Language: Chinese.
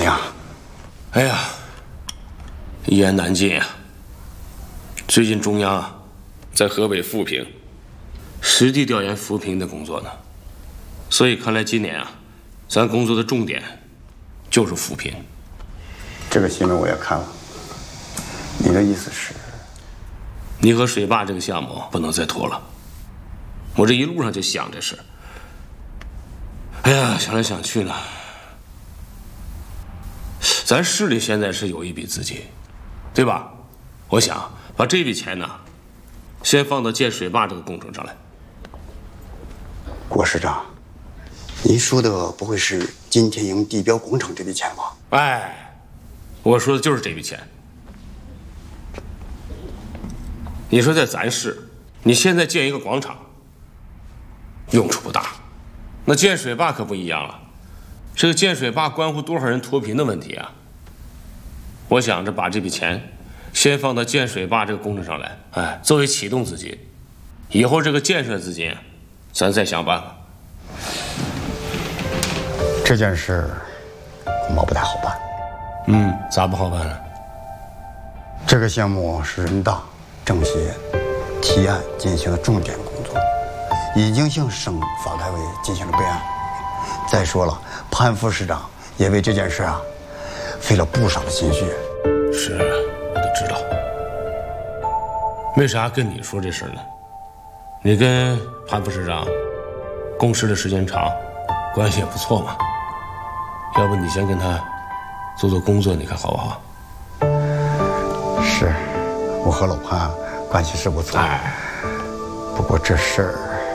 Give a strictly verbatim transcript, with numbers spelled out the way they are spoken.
么样？ 哎呀，一言难尽啊！最近中央啊，在河北扶贫，实地调研扶贫的工作呢，所以看来今年啊，咱工作的重点就是扶贫。 这个新闻我也看了，你的意思是？ 你和水坝这个项目不能再拖了。我这一路上就想这事。哎呀，想来想去呢，咱市里现在是有一笔资金，对吧？我想把这笔钱呢，先放到建水坝这个工程上来。 郭市长，您说的不会是金天营地标工程这笔钱吧？ 哎，我说的就是这笔钱。你说在咱市，你现在建一个广场，用处不大。那建水坝可不一样了，这个建水坝关乎多少人脱贫的问题啊！我想着把这笔钱先放到建水坝这个工程上来，哎，作为启动资金，以后这个建设资金，咱再想办法。 这件事恐怕不太好办。 嗯，咋不好办呢？ 这个项目是人大政协提案进行的重点工作，已经向省发改委进行了备案。再说了，潘副市长也为这件事啊费了不少的心血。 是，我都知道。为啥跟你说这事呢？你跟潘副市长共事的时间长，关系也不错嘛。要不你先跟他做做工作，你看好不好？ 是，我和老潘关系是不错。 哎， 不过这事儿